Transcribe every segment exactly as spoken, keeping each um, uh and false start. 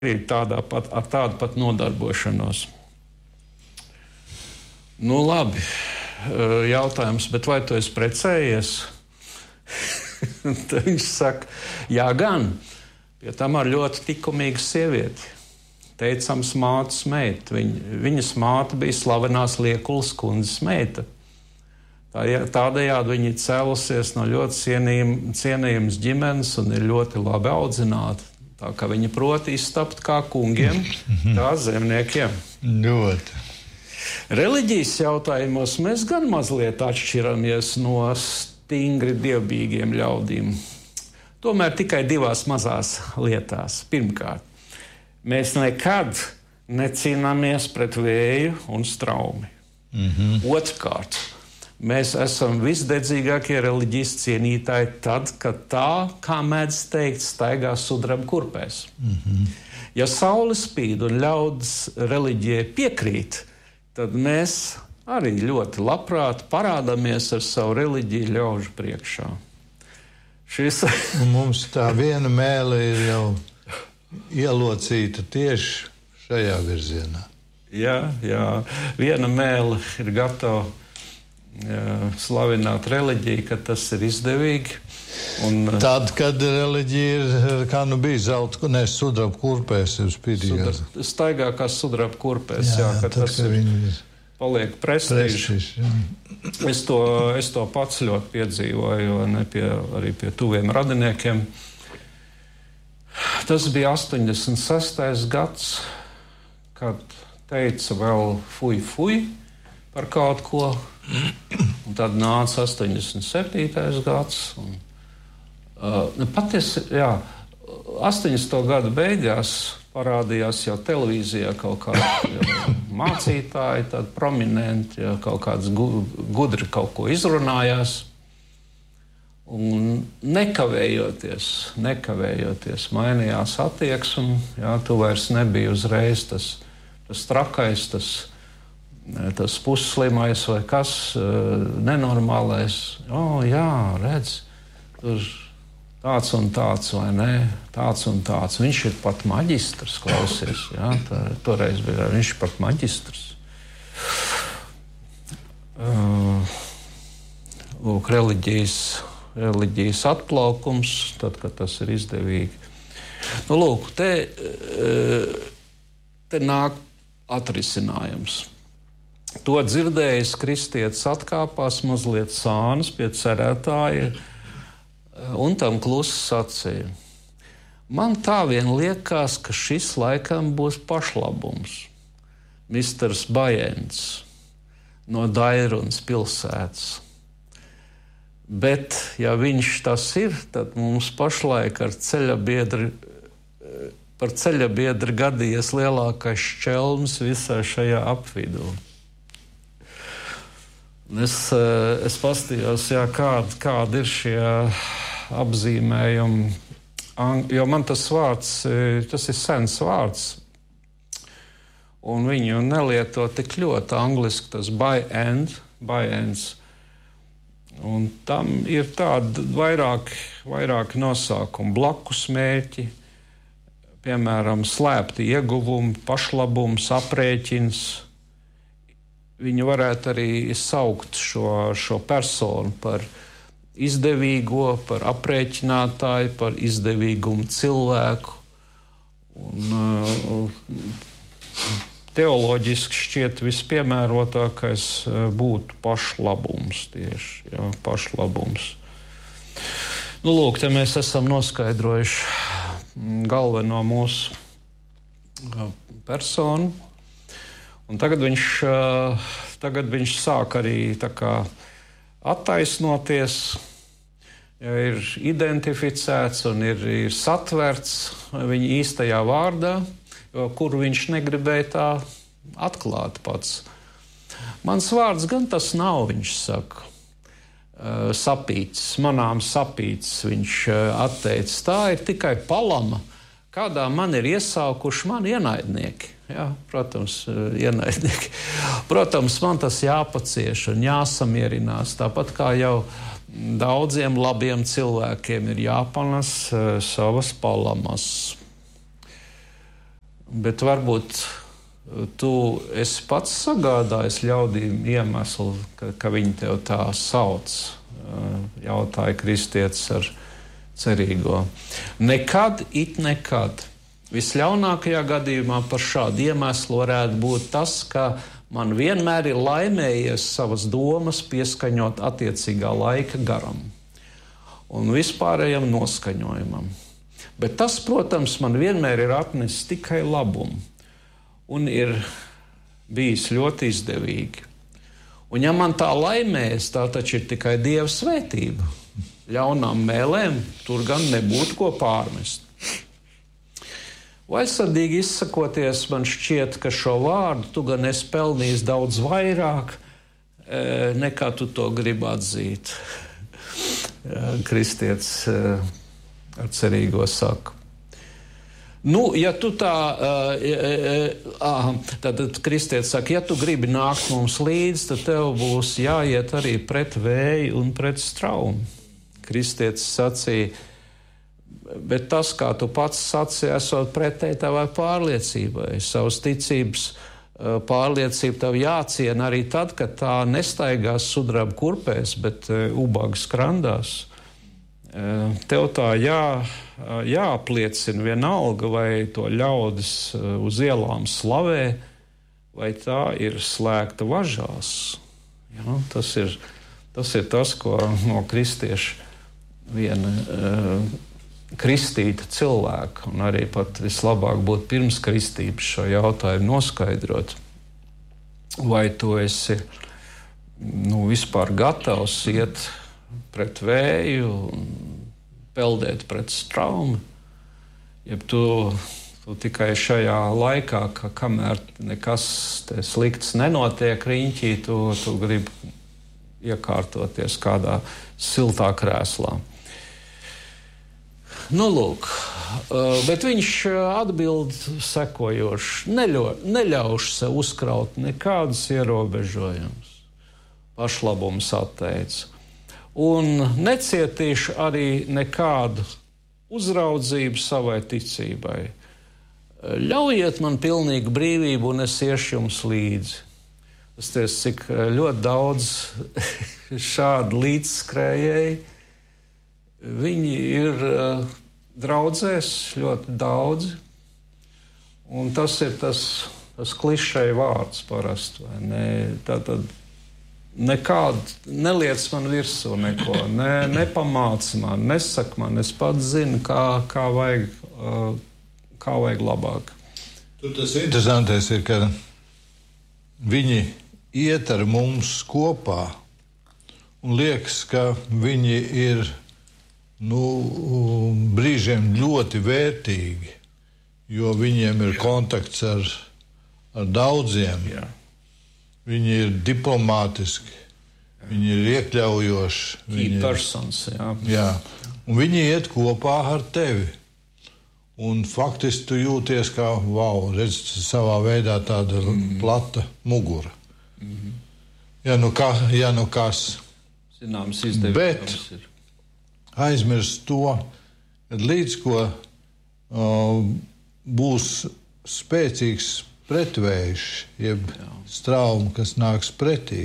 ir tādā pat, ar tādu pat nodarbošanos. Nu, labi, jautājums, bet vai tu esi precējies? Tad viņš saka, jā gan, pie tam ar ļoti likumīgu sievieti. Teicams mātes meita. Viņa, viņas māte bija slavenās Liekulas kundzes meita. Tā, tādējādi viņa ir cēlusies no ļoti cienījum, cienījumas ģimenes un ir ļoti labi audzināta. Tā kā viņi proti iztapt kā kungiem, kā zemniekiem. Ļoti. Reliģijas jautājumos mēs gan mazliet atšķiramies no stingri dievbijīgiem ļaudīm. Tomēr tikai divās mazās lietās. Pirmkārt, mēs nekad necīnāmies pret vēju un straumi. Mm-hmm. Otrkārt, mēs esam visdedzīgākie reliģijas cienītāji tad, kad tā, kā mēdz teikt, staigā sudraba kurpēs. Mm-hmm. Ja saule spīd un ļaudis reliģijai piekrīt, tad mēs arī ļoti labprāt parādāmies ar savu reliģiju ļaužu priekšā. Šis... Mums tā viena mēle ir jau ielocīta tieši šajā virzienā. Jā, jā. Viena mēle ir gatava Jā, slavināt reliģiju, ka tas ir izdevīgi. Un, tad, kad reliģija ir, kā nu bija, zelta, ne, sudraba kurpēs, ir spīdīgās. Sudra, staigā kā sudraba kurpēs, jā, jā, ka tad, tas ir, ir, paliek prestižs. Es to, es to pats ļoti piedzīvoju, ne pie, arī pie tuviem radiniekiem. Tas bija astoņdesmit sestais gads, kad teica vēl fuj, fuj par kaut ko. Un tad nāca astoņdesmit septītais gads. Un, uh, patiesi, jā, astoņdesmito gadu beigās parādījās jau televīzijā kaut kādi mācītāji, tādi prominenti, jā, kaut kāds gu, gudri kaut ko izrunājās. Un nekavējoties, nekavējoties mainījās attieksme. Jā, tu vairs nebija uzreiz tas, tas trakais, tas tas pusslimais vai kas, nenormālais. O, jā, redz, tur tāds un tāds, vai ne? Tāds un tāds. Viņš ir pat maģistrs, klausies. Jā, tā, toreiz bija, viņš ir pat maģistrs. Uh, lūk, reliģijas, reliģijas atplaukums, tad, kad tas ir izdevīgi. Nu, lūk, te, te nāk atrisinājums. To dzirdējis kristietis atkāpās mazliet sānas pie cerētāja un tam klusi sacīja. Man tā vien liekas, ka šis laikam būs pašlabums. misters Bajens no Dairunas pilsētas. Bet, ja viņš tas ir, tad mums pašlaik ar ceļabiedri, par ceļabiedri gadījies lielākais šķelms visā šajā apvidū. Es, es pastījos, jā, kādi, kādi ir šie apzīmējumi, jo man tas vārds, tas ir sens vārds, un viņu nelieto tik ļoti angliski, tas by end, by ends, un tam ir tādi vairāk, vairāk nosaukumu, blakus mērķi, piemēram, slēpti ieguvumi, pašlabums, aprēķins. Viņi varētu arī saukt šo, šo personu par izdevīgo, par aprēķinātāju, par izdevīgumu cilvēku. Un, uh, teoloģiski šķiet vispiemērotākais būtu pašlabums tieši, jā, pašlabums. Nu, lūk, te mēs esam noskaidrojuši galveno mūsu personu. Un tagad viņš, tagad viņš sāk arī tā kā attaisnoties, ja ir identificēts un ir, ir satverts viņa īstajā vārdā, jo kuru viņš negribēja tā atklāt pats. Mans vārds gan tas nav, viņš saka, sapīts, manām sapīts, viņš atteicis. Tā ir tikai palama, kādā man ir iesaukuši mani ienaidnieki. Jā, protams, ienaidnieki. Protams, man tas jāpacieš un jāsamierinās. Tāpat kā jau daudziem labiem cilvēkiem ir jāpanes uh, savas palamas. Bet varbūt tu esi pats sagādājis ļaudīm iemeslu, ka, ka viņi tev tā sauc, jautāja kristietis ar cerīgo. Nekad, it nekad. Visļaunākajā gadījumā par šādu iemeslu varētu būt tas, ka man vienmēr ir laimējies savas domas pieskaņot attiecīgā laika garam un vispārējam noskaņojumam. Bet tas, protams, man vienmēr ir atnesis tikai labumu un ir bijis ļoti izdevīgi. Un ja man tā laimējas, tā taču ir tikai Dieva svētība. Ļaunām mēlēm tur gan nebūtu ko pārmest. Vaļsirdīgi izsakoties, man šķiet, ka šo vārdu tu gan esi pelnījis daudz vairāk, nekā tu to gribi atzīt. Kristietis ar cerīgo saka. Nu, ja tu tā, tad kristietis saka, ja tu gribi nākt mums līdzi, tad tev būs jāiet arī pret vēju un pret straumu. Kristietis sacīja, bet tas, kā tu pats sacīji, esot pretēji tavai pārliecībai. Savas ticības pārliecība tev jāciena arī tad, kad tā nestaigās sudraba kurpēs, bet ubaga skrandās. Tev tā jā, jāapliecina vienalga, vai to ļaudis uz ielām slavē, vai tā ir slēgta važās. Ja, tas ir, tas ir tas, ko no kristieša viena uh, kristīta cilvēka, un arī pat vislabāk būtu pirms kristības šo jautājumu noskaidrot. Vai tu esi nu, vispār gatavs iet pret vēju un peldēt pret straumu, ja tu, tu tikai šajā laikā, ka kamēr nekas slikts nenotiek riņķī, tu, tu gribi iekārtoties kādā siltā krēslā. Nu, lūk, bet viņš atbild sekojoši, neļo, neļaušu sev uzkraut nekādus ierobežojumus, pašlabums atteica, un necietīšu arī nekādu uzraudzību savai ticībai. Ļaujiet man pilnīgu brīvību, un es iešu jums līdzi. Es teicu, cik ļoti daudz šādu līdzskrējēji, viņi ir uh, draudzēs ļoti daudzi, un tas ir tas, tas klišeja vārds parasti, vai ne? Tātad nekādu, neliec man virsū neko, ne, nepamāc man, nesak man, es pats zinu, kā, kā, vajag, uh, kā vajag labāk. Tur tas interesantais ir, ka viņi iet ar mums kopā, un liekas, ka viņi ir nu, brīžiem ļoti vērtīgi, jo viņiem ir kontakts ar, ar daudziem. Jā. Viņi ir diplomātiski, jā. Viņi ir iekļaujoši. Key persons, jā. Jā. Un viņi iet kopā ar tevi. Un faktiski tu jūties kā, wow, redz, savā veidā tāda mm. plata mugura. Mm. Ja nu, kā, ja nu kas. Zināms izdevības ir. Aizmirst to, ka līdz ko uh, būs spēcīgs pretvējš, jeb Jā. strauma, kas nāks pretī,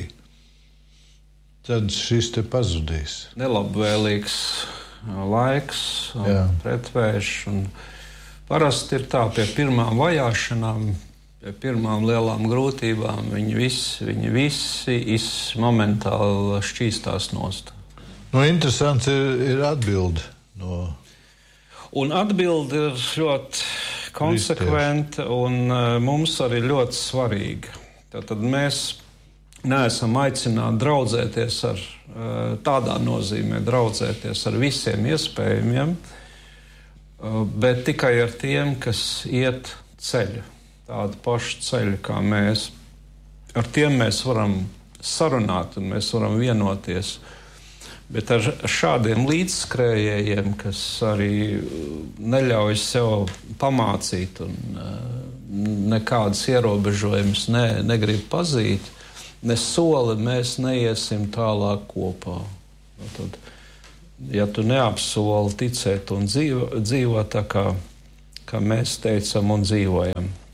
tad šis te pazudīs. Nelabvēlīgs laiks, pretvējš, un parasti ir tā pie pirmām vajāšanām, pie pirmām lielām grūtībām, viņi visi, viņi visi momentāli šķīstās nost. Nu, interesants ir, ir atbilde. No... Un atbilde ir ļoti konsekventa un uh, mums arī ļoti svarīga. Tātad mēs neesam aicināti draudzēties ar uh, tādā nozīmē, draudzēties ar visiem iespējamiem, uh, bet tikai ar tiem, kas iet ceļu, tādu pašu ceļu kā mēs. Ar tiem mēs varam sarunāt un mēs varam vienoties. Bet ar šādiem līdzskrējējiem, kas arī neļauj sev pamācīt un nekādas ierobežojumus ne, negrib pazīt, ne soli mēs neiesim tālāk kopā. Tad, ja tu neapsoli ticēt un dzīvo, dzīvo tā, kā, kā mēs teicam un dzīvojam.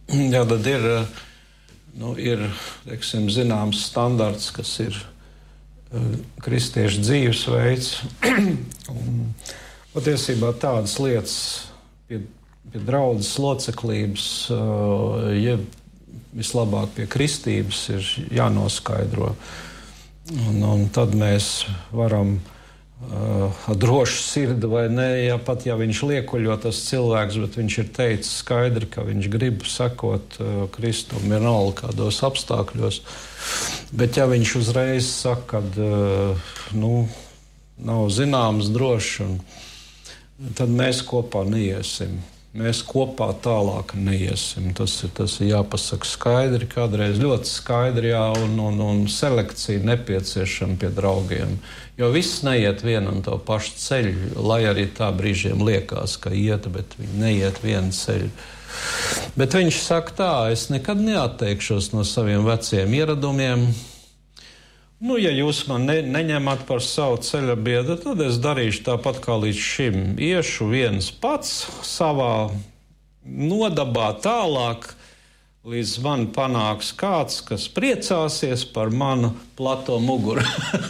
Jā, tad ir, nu, ir teiksim, zināms standarts, kas ir uh, kristiešu dzīvesveids. Un patiesībā tādas lietas pie, pie draudzes loceklības, uh, jeb vislabāk pie kristības ir jānoskaidro. Un, un tad mēs varam Uh, drošu sirdi vai nē, ja pat ja viņš liekuļo tas cilvēks, bet viņš ir teicis skaidri, ka viņš grib sekot uh, Kristum vienalga kādos apstākļos. Bet ja viņš uzreiz saka, ka uh, nu, nav zināms droši, un tad mēs kopā neiesim. Mēs kopā tālāk neiesim. Tas ir, tas ir jāpasaka skaidri, kādreiz ļoti skaidri, jā, un, un, un selekcija nepieciešama pie draugiem. Jo viss neiet vienu un to pašu ceļu, lai arī tā brīžiem liekas, ka iet, bet viņi neiet vienu ceļu. Bet viņš saka tā, es nekad neatteikšos no saviem veciem ieradumiem. Nu, ja jūs man ne, neņemat par savu ceļa biedru, tad es darīšu tāpat kā līdz šim. Iešu viens pats savā nodabā tālāk, līdz man panāks kāds, kas priecāsies par manu plato muguru.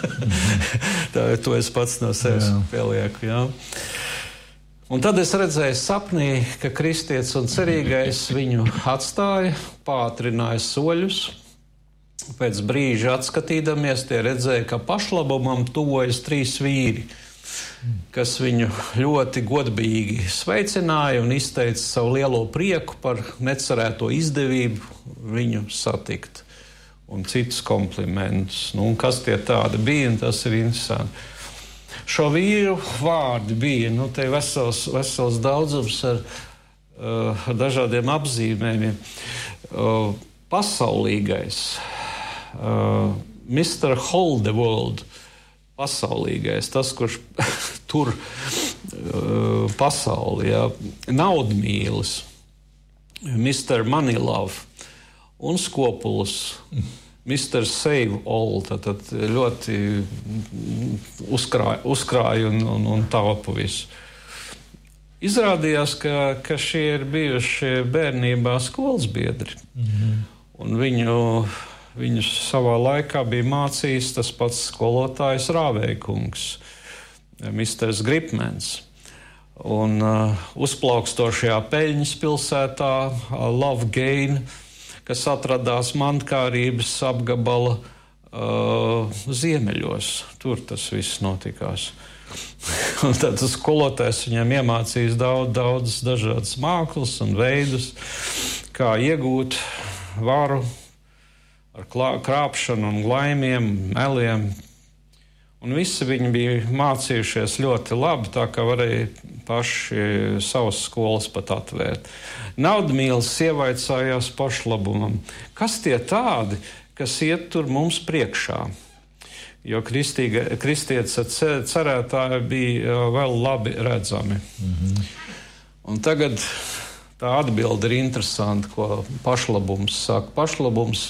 Tā, to es pats no sevis jā. pielieku. Jā. Un tad es redzēju sapnī, ka kristietis un cerīgais viņu atstāja, pātrināja soļus. Pēc brīža atskatīdamies, tie redzēja, ka pašlabumam tuvojas trīs vīri, kas viņu ļoti godbīgi sveicināja un izteica savu lielo prieku par necerēto izdevību viņu satikt un citus komplimentus. Nu, un kas tie tādi bija, un tas ir interesanti. Šo vīru vārdi bija, nu, te vesels, vesels daudzums ar, uh, ar dažādiem apzīmējumiem. Uh, pasaulīgais. Uh, mister Holdeworld, pasaulīgais, tas, kurš tur uh, pasauli, jā, naudmīlis, mister Manilove un Skopulis, mister Save All, tad ļoti uzkrāja, uzkrāja un, un, un taupa visu. Izrādījās, ka, ka šie ir bijuši bērnībā skolas biedri, mm-hmm. un viņu Viņus savā laikā bija mācījis tas pats skolotājs Rāveikungs, misters Gripmens. Un uh, uzplaukstošajā Peļņas pilsētā uh, Lovegain, kas atradās mantkārības apgabala uh, ziemeļos. Tur tas viss notikās. Un tad skolotājs viņam iemācījis daudz, daudz dažādas mākslas un veidus, kā iegūt varu ar krāpšanu un laimiem, meliem. Un visi viņi bija mācījušies ļoti labi, tā kā varēja paši savas skolas pat atvērt. Naudmīlis ievaicājās pašlabumam. Kas tie tādi, kas iet tur mums priekšā? Jo kristīga, kristietis ar cerētāju bija vēl labi redzami. Mm-hmm. Un tagad tā atbilde ir interesanta, ko pašlabums saka. Pašlabums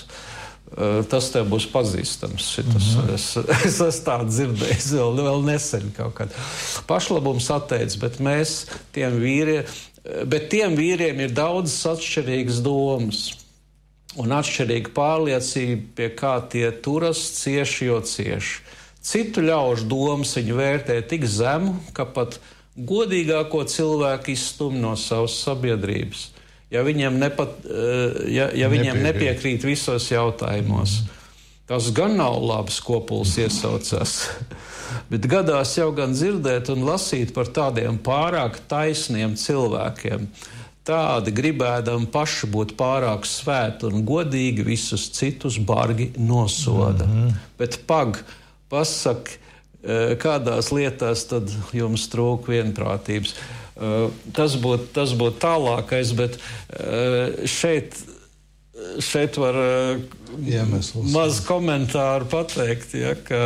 tas tev būs pazīstams. Šitas, mm-hmm. es, es esmu tādu dzirdējis vēl, vēl nesen kaut kad. Pašlabums atteic, bet mēs tiem vīriem, bet tiem vīriem ir daudzas atšķirīgas domas un atšķirīga pārliecība, pie kā tie turas cieši, jo cieši. Citu ļaužu domas viņi vērtē tik zemu, ka pat godīgāko cilvēku izstum no savas sabiedrības. Ja viņiem, nepat, ja, ja viņiem nepiekrīt visos jautājumos. Tas gan nav labi, Skopulis iesaucās. Bet gadās jau gan dzirdēt un lasīt par tādiem pārāk taisniem cilvēkiem. Tādi gribēdami paši būt pārāk svēti un godīgi visus citus bargi nosoda. Mm-hmm. Bet pag, pasak, kādās lietās tad jums trūk vienprātības. Uh, tas būtu tas būt tālākais, bet uh, šeit, šeit var uh, maz komentāru pateikt, ja, ka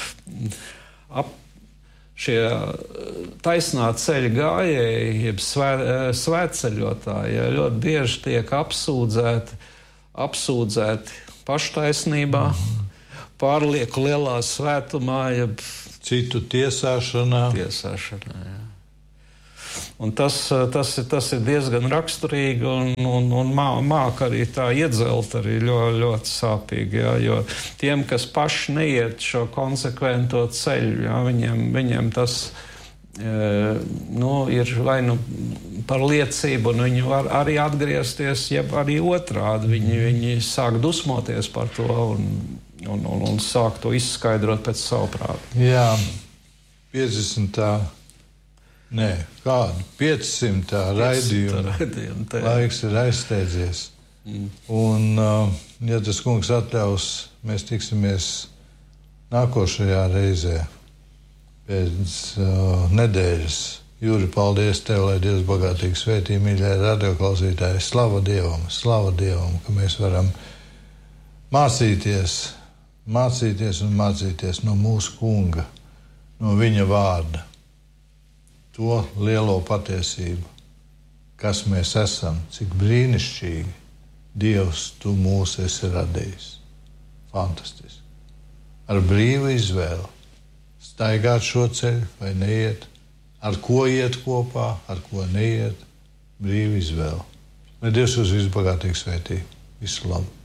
ap šie taisnā ceļa gājēji, jeb svē, svētceļotāji, ja, ļoti bieži tiek apsūdzēti, apsūdzēti paštaisnībā, pārlieku lielā svētumā, jeb citu tiesāšanā. tiesāšanā jā. Un tas, tas, ir, tas ir diezgan raksturīgi un, un, un mā, māk arī tā iedzelt arī ļoti, ļoti sāpīgi. Jā, jo tiem, kas paši neiet šo konsekvento ceļu, jā, viņiem, viņiem tas e, nu, ir vai nu par liecību, un viņi var arī atgriezties, jeb arī otrādi. Viņi, viņi sāk dusmoties par to un, un, un, un sāk to izskaidrot pēc savu prātu. Jā, piecdesmitā Nē, kādu piecsimtā raidījuma laiks ir aizsteidzies. Mm. Un, uh, ja tas kungs atļaus, mēs tiksimies nākošajā reizē pēc uh, nedēļas. Juri, paldies tev, lai Dievs bagātīgi svētī, mīļie radioklausītāji. Slava Dievam, slava Dievam, ka mēs varam mācīties, mācīties un mācīties no mūsu kunga, no viņa vārda. To lielo patiesību, kas mēs esam, cik brīnišķīgi Dievs tu mūs esi radījis. Fantastiski. Ar brīvu izvēli staigāt šo ceļu vai neiet, ar ko iet kopā, ar ko neiet, brīvu izvēli. Lai Dievs uz visu bagātīgi svētī. Visu labu.